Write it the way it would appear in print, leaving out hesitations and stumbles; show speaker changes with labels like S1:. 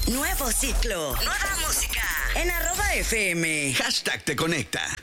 S1: Nuevo ciclo. Nueva música. En @FM.
S2: #te conecta.